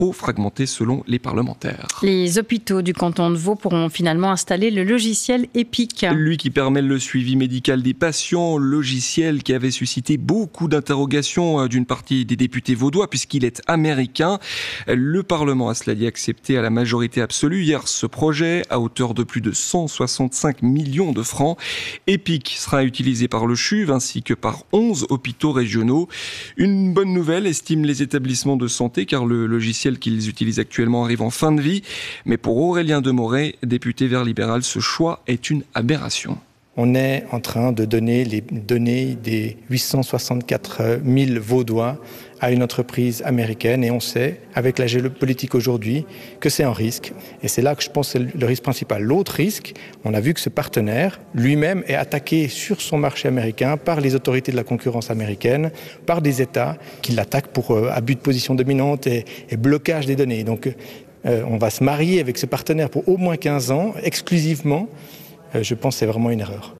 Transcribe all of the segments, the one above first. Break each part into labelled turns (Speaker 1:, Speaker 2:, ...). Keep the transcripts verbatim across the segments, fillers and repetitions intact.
Speaker 1: trop fragmenté selon les parlementaires.
Speaker 2: Les hôpitaux du canton de Vaud pourront finalement installer le logiciel EPIC.
Speaker 1: Lui qui permet le suivi médical des patients, logiciel qui avait suscité beaucoup d'interrogations d'une partie des députés vaudois puisqu'il est américain. Le Parlement a cela dit accepté à la majorité absolue hier ce projet à hauteur de plus de cent soixante-cinq millions de francs. EPIC sera utilisé par le C H U V ainsi que par onze hôpitaux régionaux. Une bonne nouvelle, estiment les établissements de santé, car le logiciel qu'ils utilisent actuellement arrive en fin de vie. Mais pour Aurélien Demorey, député Vert libéral, ce choix est une aberration.
Speaker 3: On est en train de donner les données des huit cent soixante-quatre mille Vaudois à une entreprise américaine et on sait, avec la géopolitique aujourd'hui, que c'est un risque. Et c'est là que je pense que c'est le risque principal. L'autre risque, on a vu que ce partenaire lui-même est attaqué sur son marché américain par les autorités de la concurrence américaine, par des États qui l'attaquent pour euh, abus de position dominante et, et blocage des données. Donc euh, on va se marier avec ce partenaire pour au moins quinze ans, exclusivement. Euh, je pense que c'est vraiment une erreur.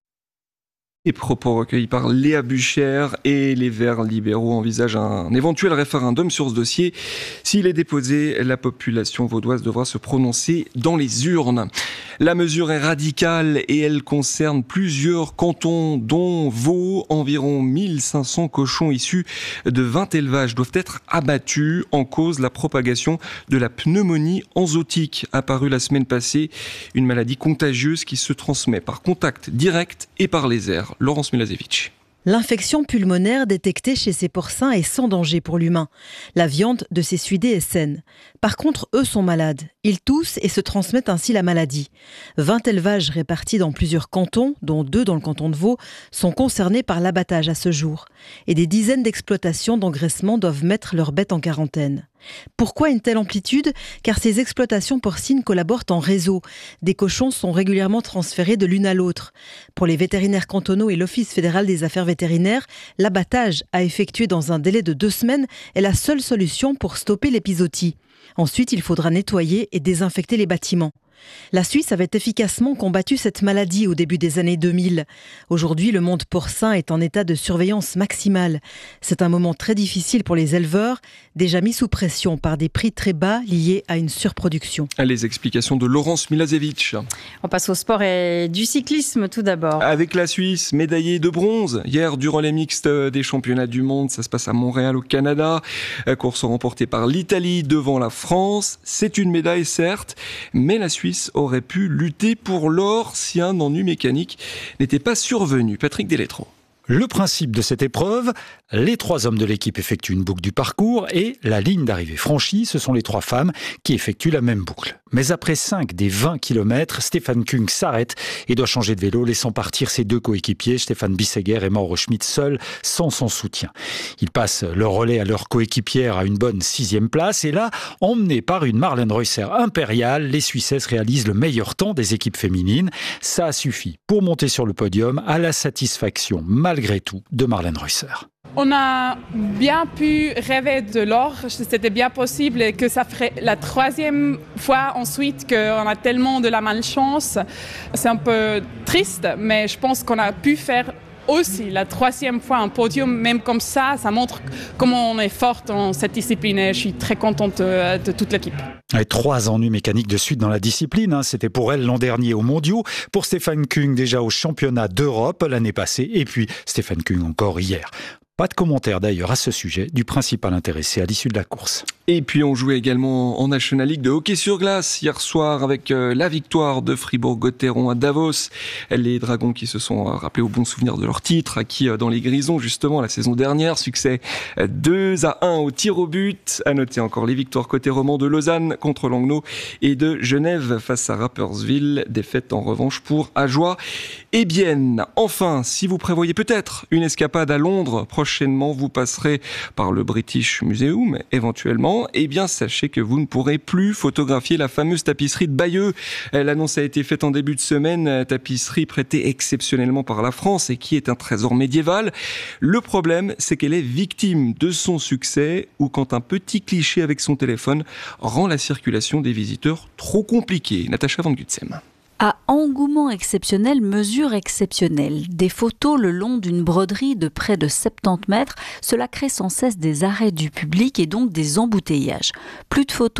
Speaker 1: Les propos recueillis par Léa Bucher et les Verts libéraux envisagent un éventuel référendum sur ce dossier. S'il est déposé, la population vaudoise devra se prononcer dans les urnes. La mesure est radicale et elle concerne plusieurs cantons, dont Vaud. Environ mille cinq cents cochons issus de vingt élevages doivent être abattus en cause la propagation de la pneumonie enzootique, apparue la semaine passée, une maladie contagieuse qui se transmet par contact direct et par les airs. Laurence Milazevich.
Speaker 4: L'infection pulmonaire détectée chez ces porcins est sans danger pour l'humain. La viande de ces suidés est saine. Par contre, eux sont malades. Ils toussent et se transmettent ainsi la maladie. vingt élevages répartis dans plusieurs cantons, dont deux dans le canton de Vaud, sont concernés par l'abattage à ce jour. Et des dizaines d'exploitations d'engraissement doivent mettre leurs bêtes en quarantaine. Pourquoi une telle amplitude ? Car ces exploitations porcines collaborent en réseau. Des cochons sont régulièrement transférés de l'une à l'autre. Pour les vétérinaires cantonaux et l'Office fédéral des affaires vétérinaires, l'abattage à effectuer dans un délai de deux semaines est la seule solution pour stopper l'épizootie. Ensuite, il faudra nettoyer et désinfecter les bâtiments. La Suisse avait efficacement combattu cette maladie au début des années deux mille. Aujourd'hui, le monde porcin est en état de surveillance maximale. C'est un moment très difficile pour les éleveurs, déjà mis sous pression par des prix très bas liés à une surproduction.
Speaker 1: Les explications de Laurence Milazevich.
Speaker 2: On passe au sport et du cyclisme tout d'abord.
Speaker 1: Avec la Suisse, médaillée de bronze hier du relais mixte des championnats du monde. Ça se passe à Montréal au Canada. Course remportée par l'Italie devant la France. C'est une médaille certes, mais la Suisse aurait pu lutter pour l'or si un ennui mécanique n'était pas survenu. Patrick Deletro.
Speaker 5: Le principe de cette épreuve, les trois hommes de l'équipe effectuent une boucle du parcours et la ligne d'arrivée franchie, ce sont les trois femmes qui effectuent la même boucle. Mais après cinq des vingt kilomètres, Stefan Küng s'arrête et doit changer de vélo, laissant partir ses deux coéquipiers, Stéphane Bisseguer et Mauro Schmidt, seuls, sans son soutien. Ils passent le relais à leur coéquipière à une bonne sixième place et là, emmenés par une Marlene Reusser impériale, les Suissesses réalisent le meilleur temps des équipes féminines. Ça a suffi pour monter sur le podium à la satisfaction, malgré tout, de Marlene Reusser.
Speaker 6: On a bien pu rêver de l'or, c'était bien possible que ça ferait la troisième fois ensuite qu'on a tellement de la malchance. C'est un peu triste, mais je pense qu'on a pu faire aussi la troisième fois un podium, même comme ça, ça montre comment on est forte dans cette discipline et je suis très contente de, de toute l'équipe.
Speaker 5: Et trois ennuis mécaniques de suite dans la discipline, hein. C'était pour elle l'an dernier aux mondiaux, pour Stefan Küng déjà au championnat d'Europe l'année passée et puis Stefan Küng encore hier. Pas de commentaire d'ailleurs à ce sujet du principal intéressé à l'issue de la course.
Speaker 1: Et puis on jouait également en National League de hockey sur glace hier soir avec la victoire de Fribourg-Gotteron à Davos. Les Dragons qui se sont rappelés au bon souvenir de leur titre, acquis dans les Grisons justement la saison dernière. Succès deux à un au tir au but. À noter encore les victoires côté roman de Lausanne contre Langnau et de Genève face à Rapperswil. Défaite en revanche pour Ajoie et Bienne. Enfin, si vous prévoyez peut-être une escapade à Londres prochainement, vous passerez par le British Museum éventuellement, eh bien sachez que vous ne pourrez plus photographier la fameuse tapisserie de Bayeux. L'annonce a été faite en début de semaine, tapisserie prêtée exceptionnellement par la France et qui est un trésor médiéval. Le problème, c'est qu'elle est victime de son succès ou quand un petit cliché avec son téléphone rend la circulation des visiteurs trop compliquée. Natacha Van Gutsem.
Speaker 7: À engouement exceptionnel, mesure exceptionnelle. Des photos le long d'une broderie de près de soixante-dix mètres, cela crée sans cesse des arrêts du public et donc des embouteillages. Plus de photos